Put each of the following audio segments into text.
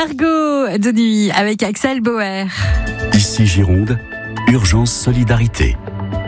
Cargo de nuit avec Axel Bauer. Ici Gironde, urgence solidarité.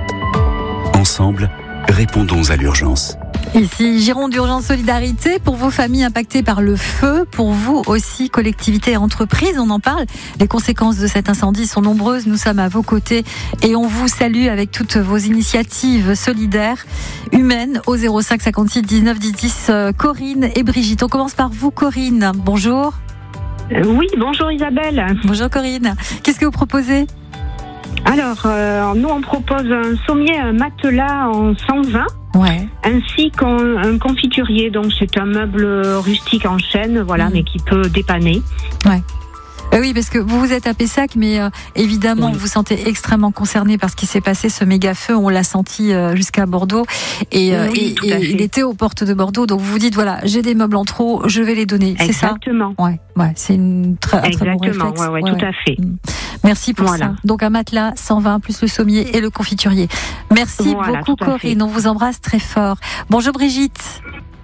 Ensemble, répondons à l'urgence. Ici Gironde d'urgence solidarité pour vos familles impactées par le feu, pour vous aussi collectivités et entreprises, on en parle. Les conséquences de cet incendie sont nombreuses, nous sommes à vos côtés et on vous salue avec toutes vos initiatives solidaires, humaines au 05 56 19 10 10. Corinne et Brigitte, on commence par vous Corinne, bonjour. Oui, bonjour Isabelle. Bonjour Corinne, qu'est-ce que vous proposez ? Alors, nous on propose un sommier, un matelas en 120. Ouais. Ainsi qu'un confiturier, donc c'est un meuble rustique en chêne, voilà, mais qui peut dépanner. Ouais. Oui, parce que vous êtes à Pessac, mais évidemment, vous vous sentez extrêmement concerné par ce qui s'est passé, ce méga feu. On l'a senti jusqu'à Bordeaux, et il était aux portes de Bordeaux. Donc vous vous dites, voilà, j'ai des meubles en trop, je vais les donner. C'est ça ? Exactement. Ouais, c'est un très bon réflexe. Ouais, tout à fait. Merci pour ça. Donc un matelas 120 plus le sommier et le confiturier. Merci beaucoup Corinne, on vous embrasse très fort. Bonjour Brigitte.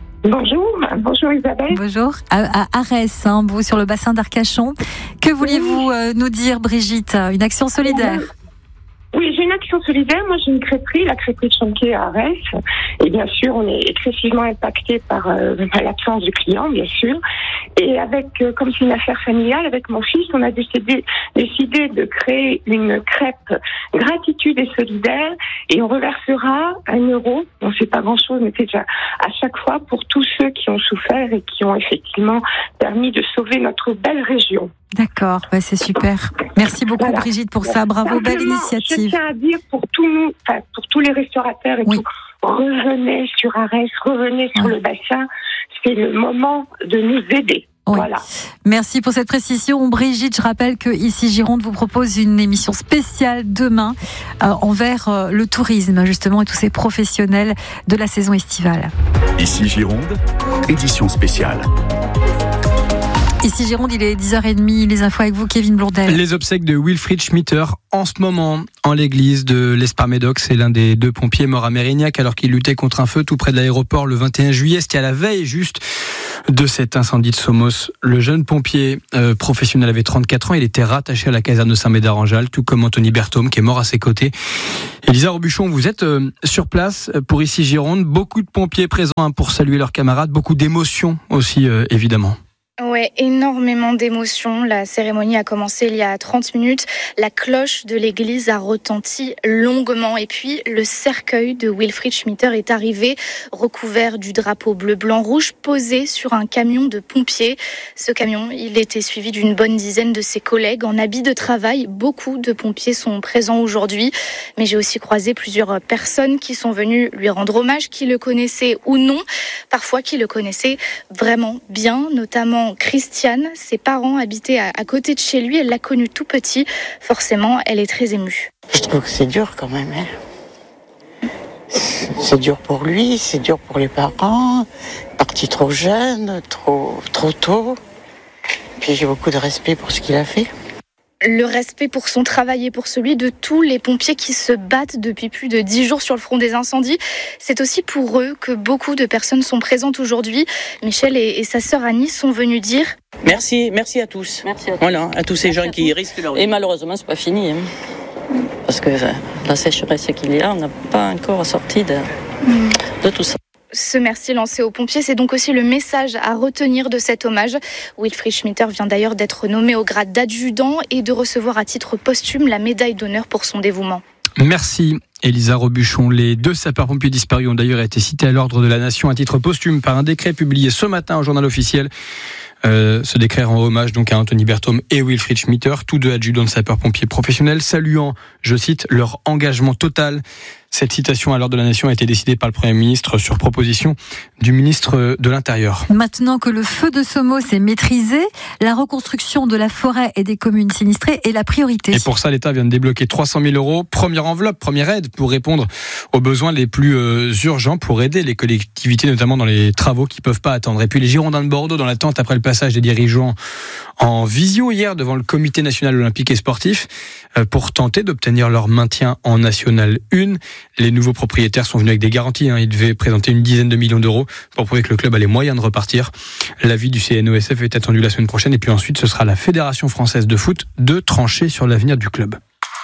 Bonjour Isabelle. Bonjour. À Arès, vous sur le bassin d'Arcachon. Que vouliez-vous nous dire Brigitte ? Une action solidaire ? Oui, j'ai une action solidaire. Moi, j'ai une crêperie, la crêperie de Chantier à Arès. Et bien sûr, on est excessivement impacté par l'absence de clients, bien sûr. Et comme c'est une affaire familiale, avec mon fils, on a décidé de créer une crêpe gratitude et solidaire. Et on reversera 1 euro. Bon, c'est pas grand-chose, mais c'est déjà à chaque fois pour tous ceux qui ont souffert et qui ont effectivement permis de sauver notre belle région. D'accord, c'est super. Merci beaucoup Brigitte pour ça. Bravo, belle initiative. Je tiens à dire pour tous les restaurateurs et tout, revenez sur Arès, revenez sur le bassin. C'est le moment de nous aider. Oui. Voilà. Merci pour cette précision. Brigitte, je rappelle que ici Gironde vous propose une émission spéciale demain envers le tourisme justement et tous ces professionnels de la saison estivale. Ici Gironde, édition spéciale. Ici Gironde, il est 10h30, les infos avec vous, Kevin Blondel. Les obsèques de Wilfried Schmitter, en ce moment, en l'église de l'Esparmédoc. C'est l'un des 2 pompiers morts à Mérignac alors qu'il luttait contre un feu tout près de l'aéroport le 21 juillet. C'était à la veille juste de cet incendie de Somos. Le jeune pompier professionnel avait 34 ans. Il était rattaché à la caserne de Saint-Médard-en-Jalles, tout comme Anthony Berthaume qui est mort à ses côtés. Elisa Robuchon, vous êtes sur place pour Ici Gironde. Beaucoup de pompiers présents pour saluer leurs camarades. Beaucoup d'émotions aussi, évidemment. Ouais, énormément d'émotions. La cérémonie a commencé il y a 30 minutes. La cloche de l'église a retenti longuement. Et puis, le cercueil de Wilfried Schmitter est arrivé, recouvert du drapeau bleu-blanc-rouge, posé sur un camion de pompiers. Ce camion, il était suivi d'une bonne dizaine de ses collègues en habit de travail. Beaucoup de pompiers sont présents aujourd'hui. Mais j'ai aussi croisé plusieurs personnes qui sont venues lui rendre hommage, qui le connaissaient ou non. Parfois, qui le connaissaient vraiment bien, notamment Christiane, ses parents habitaient à côté de chez lui, elle l'a connu tout petit, forcément elle est très émue. Je trouve que c'est dur quand même, C'est dur pour lui, c'est dur pour les parents, parti trop jeune, trop tôt, puis j'ai beaucoup de respect pour ce qu'il a fait. Le respect pour son travail et pour celui de tous les pompiers qui se battent depuis plus de 10 jours sur le front des incendies. C'est aussi pour eux que beaucoup de personnes sont présentes aujourd'hui. Michel et sa sœur Annie sont venus dire merci à tous. Merci à tous. Voilà, à tous ces gens qui risquent leur vie. Et malheureusement, c'est pas fini. Parce que la sécheresse qu'il y a, on n'a pas encore sorti de tout ça. Ce merci lancé aux pompiers, c'est donc aussi le message à retenir de cet hommage. Wilfried Schmitter vient d'ailleurs d'être nommé au grade d'adjudant et de recevoir à titre posthume la médaille d'honneur pour son dévouement. Merci Elisa Robuchon. Les 2 sapeurs-pompiers disparus ont d'ailleurs été cités à l'ordre de la Nation à titre posthume par un décret publié ce matin au journal officiel. Ce décret rend hommage donc à Anthony Berthaume et Wilfried Schmitter, tous 2 adjudants de sapeurs-pompiers professionnels, saluant, je cite, leur engagement total. Cette citation à l'ordre de la Nation a été décidée par le Premier ministre sur proposition du ministre de l'Intérieur. Maintenant que le feu de Somos est maîtrisé, la reconstruction de la forêt et des communes sinistrées est la priorité. Et pour ça, l'État vient de débloquer 300 000 €. Première enveloppe, première aide pour répondre aux besoins les plus urgents, pour aider les collectivités, notamment dans les travaux qui ne peuvent pas attendre. Et puis les Girondins de Bordeaux, dans l'attente après le passage des dirigeants en visio hier devant le Comité national olympique et sportif pour tenter d'obtenir leur maintien en National 1. Les nouveaux propriétaires sont venus avec des garanties. Ils devaient présenter une dizaine de millions d'euros pour prouver que le club a les moyens de repartir. L'avis du CNOSF est attendu la semaine prochaine et puis ensuite ce sera la Fédération française de foot de trancher sur l'avenir du club.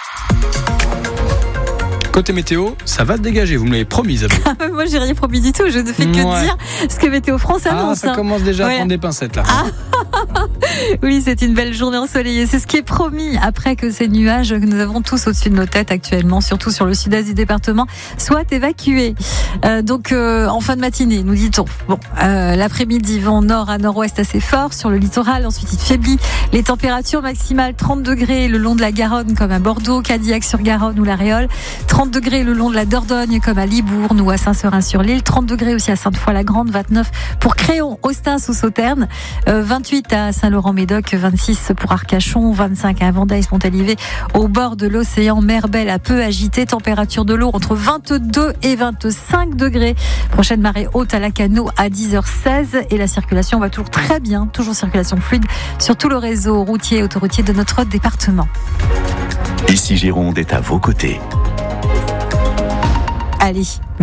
Côté météo, ça va se dégager, vous me l'avez promis, Isabelle. Moi, j'ai rien promis du tout, je ne fais que dire ce que Météo France annonce. Ça commence déjà à prendre des pincettes là. Oui, c'est une belle journée ensoleillée. C'est ce qui est promis après que ces nuages que nous avons tous au-dessus de nos têtes actuellement, surtout sur le sud-est du département, soient évacués. Donc, en fin de matinée, nous dit-on. L'après-midi, vent nord à nord-ouest assez fort sur le littoral. Ensuite, il faiblit. Les températures maximales 30 degrés le long de la Garonne, comme à Bordeaux, Cadillac-sur-Garonne ou La Réole. 30 degrés le long de la Dordogne, comme à Libourne ou à Saint-Seurin-sur-l'Île. 30 degrés aussi à Sainte-Foy-la-Grande. 29 pour Créon, Austin ou Sauternes. 28 à Saint-Laurent-Médoc. 26 pour Arcachon. 25 à Vendaille-Montalivet. Au bord de l'océan, mer Belle a peu agité. Température de l'eau entre 22 et 25 degrés. Prochaine marée haute à Lacanau à 10h16. Et la circulation va toujours très bien. Toujours circulation fluide sur tout le réseau routier et autoroutier de notre département. Ici Gironde est à vos côtés. Allez.